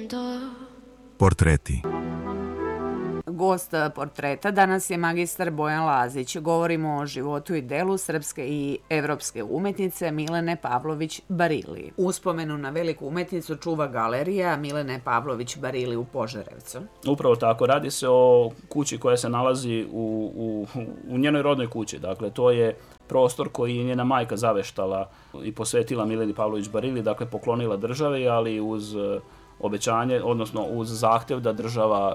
Portreti. Gost portreta danas je magistar Bojan Lazić. Govorimo o životu i delu srpske i evropske umetnice Milene Pavlović Barili. Uspomenu na veliku umetnicu čuva galerija Milene Pavlović Barili u Požarevcu. Upravo tako, radi se o kući koja se nalazi u njenoj rodnoj kući. Dakle, to je prostor koji je njena majka zaveštala i posvetila Mileni Pavlović Barili, dakle poklonila državi, ali uz obećanje, odnosno uz zahtev da država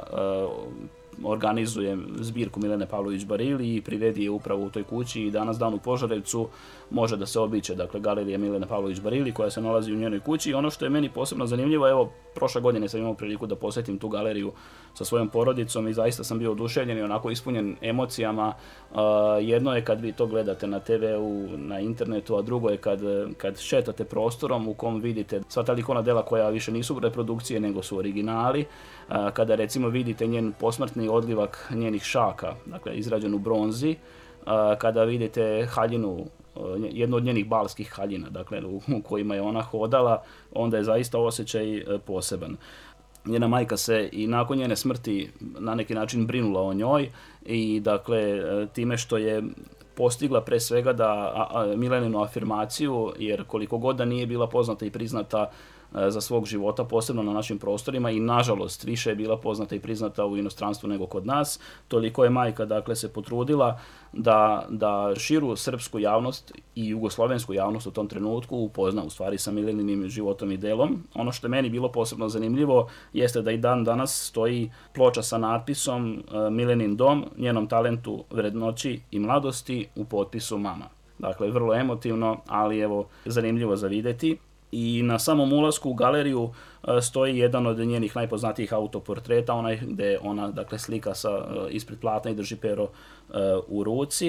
organizuje zbirku Milene Pavlović Barili i privedi je upravo u toj kući i danas dan u Požarevcu može da se obiće, dakle, galerija Milene Pavlović Barili koja se nalazi u njenoj kući. I ono što je meni posebno zanimljivo, evo, prošle godine sam imao priliku da posjetim tu galeriju sa svojom porodicom i zaista sam bio oduševljen i onako ispunjen emocijama. Jedno je kad vi to gledate na TV-u, na internetu, a drugo je kad šetate prostorom u kom vidite sva ta likovna dela koja više nisu reprodukcije nego su originali. Kada recimo vidite njen posmrtni odlivak njenih šaka, dakle izrađen u bronzi, kada vidite haljinu, jednu od njenih balskih haljina, dakle u kojima je ona hodala, onda je zaista osjećaj poseban. Njena majka se i nakon njene smrti na neki način brinula o njoj i dakle time što je postigla pre svega da Mileninu afirmaciju, jer koliko god da nije bila poznata i priznata za svog života, posebno na našim prostorima i nažalost više je bila poznata i priznata u inostranstvu nego kod nas, toliko je majka dakle se potrudila da širu srpsku javnost i jugoslovensku javnost u tom trenutku upozna u stvari sa Mileninim životom i delom. Ono što je meni bilo posebno zanimljivo jeste da i dan danas stoji ploča sa natpisom Milenin dom, njenom talentu, vrednoći i mladosti u potpisu mama. Dakle, vrlo emotivno, ali evo zanimljivo za videti. I na samom ulasku u galeriju stoji jedan od njenih najpoznatijih autoportreta, onaj gde ona dakle slika ispred platna i drži pero u ruci.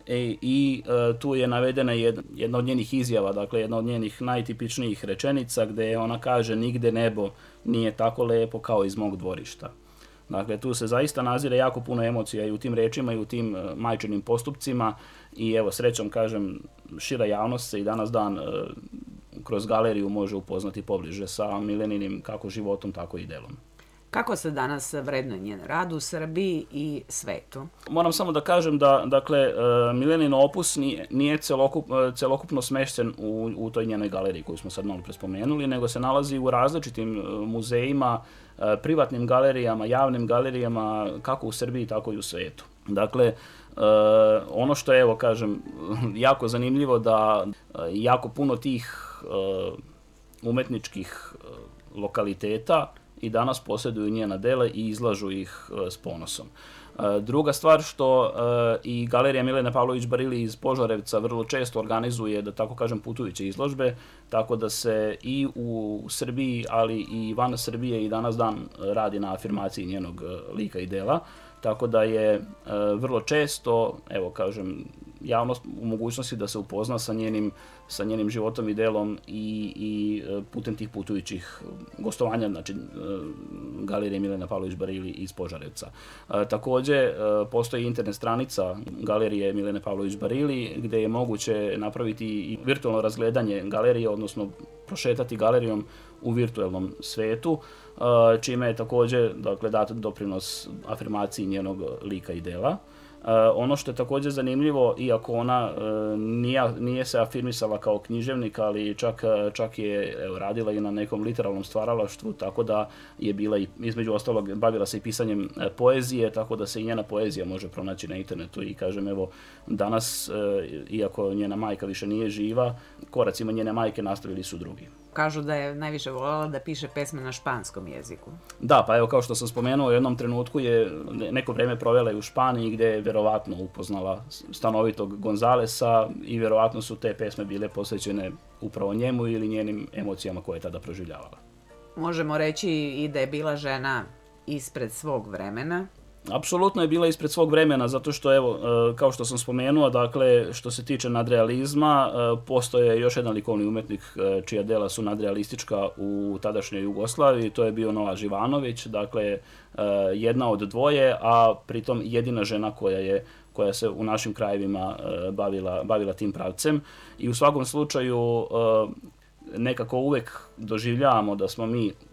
I tu je navedena jedna od njenih izjava, dakle jedna od njenih najtipičnijih rečenica gde ona kaže: "Nigde nebo nije tako lepo kao iz mog dvorišta." Dakle, tu se zaista nazire jako puno emocija i u tim rečima i u tim majčinim postupcima i evo, srećom, kažem, šira javnost se i danas dan kroz galeriju može upoznati pobliže sa Mileninim kako životom, tako i delom. Kako se danas vrednuje njen rad u Srbiji i svetu? Moram samo da kažem da, dakle, Milenin opus nije celokupno smešten u toj njenoj galeriji koju smo sad malo prespomenuli, nego se nalazi u različitim muzejima, privatnim galerijama, javnim galerijama, kako u Srbiji, tako i u svetu. Dakle, ono što je, evo kažem, jako zanimljivo da jako puno tih umetničkih lokaliteta i danas posjeduju njena dela i izlažu ih s ponosom. Druga stvar što i galerija Milene Pavlović Barili iz Požarevca vrlo često organizuje, da tako kažem, putujuće izložbe, tako da se i u Srbiji, ali i van Srbije i danas dan radi na afirmaciji njenog lika i dela. Tako da je vrlo često, evo kažem, javnost u mogućnosti da se upozna sa njenim životom i delom i putem tih putujućih gostovanja, znači galerije Milene Pavlović Barili iz Požarevca. Takođe, postoji internet stranica galerije Milene Pavlović Barili gde je moguće napraviti i virtualno razgledanje galerije, odnosno prošetati galerijom u virtualnom svetu, čime je takođe dakle, dat doprinos afirmaciji njenog lika i dela. Ono što je takođe zanimljivo, iako ona nije se afirmisala kao književnik, ali čak je radila i na nekom literarnom stvaralaštvu, tako da je bila i između ostalog bavila se i pisanjem poezije, tako da se i njena poezija može pronaći na internetu i kažem evo danas, iako njena majka više nije živa, koracima njene majke nastavili su drugi. Kažu da je najviše voljela da piše pesme na španskom jeziku. Da, pa evo kao što sam spomenuo, u jednom trenutku je neko vreme provela i u Španiji gde je verovatno upoznala stanovitog Gonzalesa i verovatno su te pesme bile posvećene upravo njemu ili njenim emocijama koje je tada proživljavala. Možemo reći i da je bila žena ispred svog vremena. Apsolutno je bila ispred svog vremena, zato što, evo, kao što sam spomenuo, dakle, što se tiče nadrealizma, postoje još jedan likovni umetnik čija dela su nadrealistička u tadašnjoj Jugoslaviji, to je bio Noa Živanović, dakle, jedna od dvoje, a pritom jedina žena koja se u našim krajevima bavila tim pravcem. I u svakom slučaju nekako uvek doživljavamo da smo mi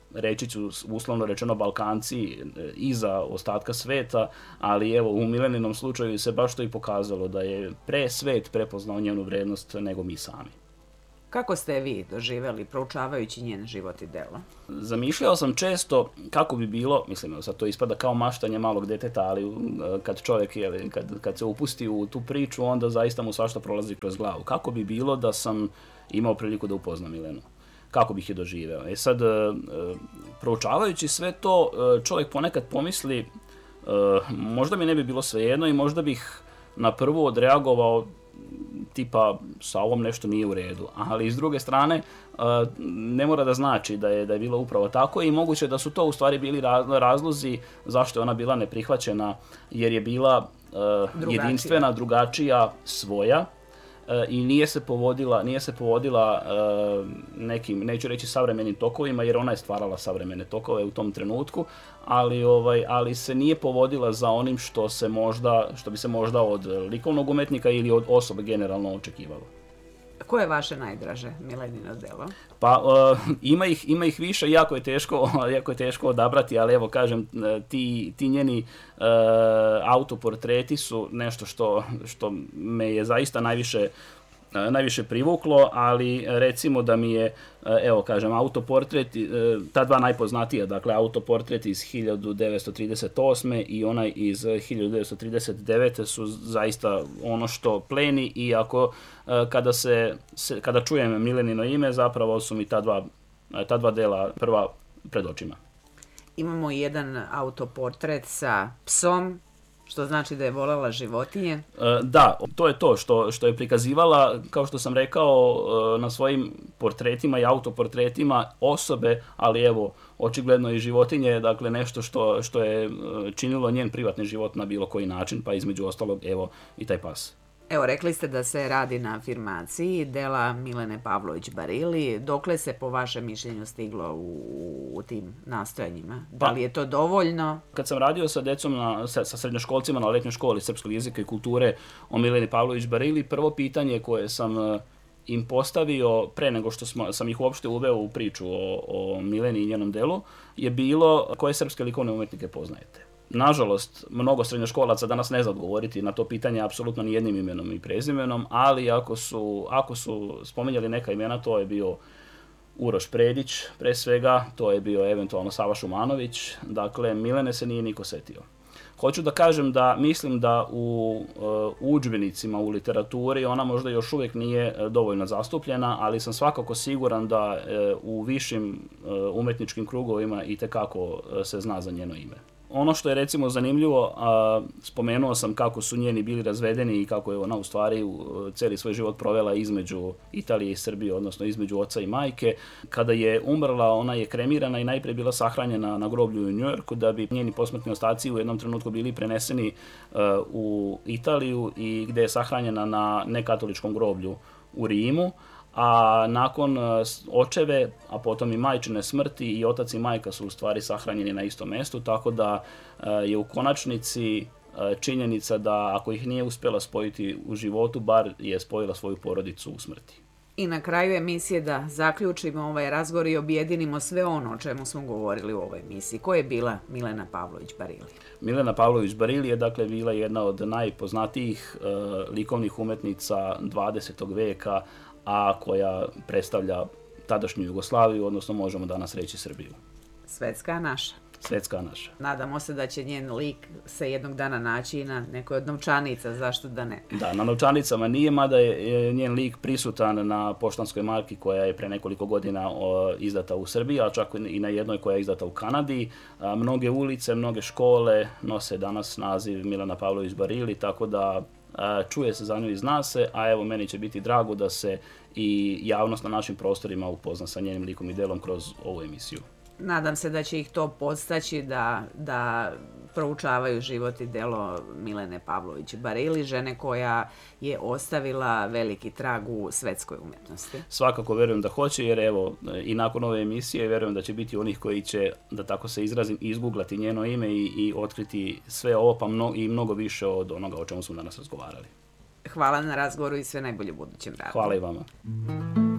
reći ću uslovno rečeno Balkanci iza ostatka sveta, ali evo u Mileninom slučaju se baš to i pokazalo da je svet prepoznao njenu vrednost nego mi sami. Kako ste vi doživjeli proučavajući njen život i delo? Zamišljao sam često kako bi bilo, mislim, sad to ispada kao maštanje malog deteta, ali kad čovjek kad se upusti u tu priču, onda zaista mu svašta prolazi kroz glavu. Kako bi bilo da sam imao priliku da upoznam Milenu? Kako bih je doživeo? Sad, proučavajući sve to, čovjek ponekad pomisli, možda mi ne bi bilo svejedno i možda bih na prvu odreagovao tipa sa ovom nešto nije u redu, ali s druge strane ne mora da znači da je bilo upravo tako i moguće da su to u stvari bili razlozi zašto je ona bila neprihvaćena, jer je bila jedinstvena, drugačija, svoja i nije se povodila nekim, neću reći savremenim tokovima, jer ona je stvarala savremene tokove u tom trenutku, ali se nije povodila za onim što bi se možda od likovnog umetnika ili od osobe generalno očekivalo. Koje je vaše najdraže Milenino delo? Pa ima ih više, jako je teško odabrati, ali evo kažem, ti njeni autoportreti su nešto što me je zaista najviše privuklo, ali recimo da mi je, evo kažem, autoportret, ta dva najpoznatija, dakle autoportret iz 1938. i onaj iz 1939. su zaista ono što pleni i kada čujem Milenino ime, zapravo su mi ta dva dela prva pred očima. Imamo jedan autoportret sa psom, što znači da je voljela životinje? Da, to je to što je prikazivala, kao što sam rekao, na svojim portretima i autoportretima osobe, ali evo, očigledno i životinje, dakle nešto što je činilo njen privatni život na bilo koji način, pa između ostalog, evo, i taj pas. Evo, rekli ste da se radi na afirmaciji dela Milene Pavlović Barili. Dokle se po vašem mišljenju stiglo u tim nastojanjima? Da li je to dovoljno? Kad sam radio sa decom, sa srednjoškolcima na letnjoj školi srpskog jezika i kulture o Mileni Pavlović Barili, prvo pitanje koje sam im postavio pre nego što sam ih uopšte uveo u priču o Mileni i njenom delu je bilo koje srpske likovne umetnike poznajete. Nažalost, mnogo srednjoškolaca danas ne zna odgovoriti na to pitanje apsolutno ni jednim imenom i prezimenom, ali ako su spominjali neka imena, to je bio Uroš Predić, pre svega, to je bio eventualno Sava Šumanović, dakle, Milene se nije niko setio. Hoću da kažem da mislim da u udžbenicima, u literaturi, ona možda još uvijek nije dovoljno zastupljena, ali sam svakako siguran da u višim umetničkim krugovima itekako se zna za njeno ime. Ono što je recimo zanimljivo, spomenuo sam kako su njeni bili razvedeni i kako je ona u stvari cijeli svoj život provela između Italije i Srbije, odnosno između oca i majke. Kada je umrla, ona je kremirana i najprije bila sahranjena na groblju u Njujorku, da bi njeni posmrtni ostaci u jednom trenutku bili preneseni u Italiju i gde je sahranjena na nekatoličkom groblju u Rimu. A nakon očeve, a potom i majčine smrti, i otac i majka su u stvari sahranjeni na istom mestu, tako da je u konačnici činjenica da ako ih nije uspjela spojiti u životu, bar je spojila svoju porodicu u smrti. I na kraju emisije da zaključimo ovaj razgovor i objedinimo sve ono o čemu smo govorili u ovoj emisiji. Ko je bila Milena Pavlović Barili? Milena Pavlović Barili je dakle bila jedna od najpoznatijih likovnih umetnica 20. veka, a koja predstavlja tadašnju Jugoslaviju, odnosno možemo danas reći Srbiju. Svetska naša. Svetska naša. Nadamo se da će njen lik se jednog dana naći i na nekoj od novčanica, zašto da ne? Da, na novčanicama nije, mada je njen lik prisutan na poštanskoj marki koja je pre nekoliko godina izdata u Srbiji, a čak i na jednoj koja je izdata u Kanadi. Mnoge ulice, mnoge škole nose danas naziv Milena Pavlović Barili, tako da čuje se za nju i zna se, a evo meni će biti drago da se i javnost na našim prostorima upozna sa njenim likom i delom kroz ovu emisiju. Nadam se da će ih to podstaći da proučavaju život i delo Milene Pavlović Barili, žene koja je ostavila veliki trag u svetskoj umjetnosti. Svakako verujem da hoće, jer evo i nakon ove emisije verujem da će biti onih koji će, da tako se izrazim, izguglati njeno ime i otkriti sve ovo pa i mnogo više od onoga o čemu smo danas razgovarali. Hvala na razgovoru i sve najbolje u budućem radu. Hvala i vama.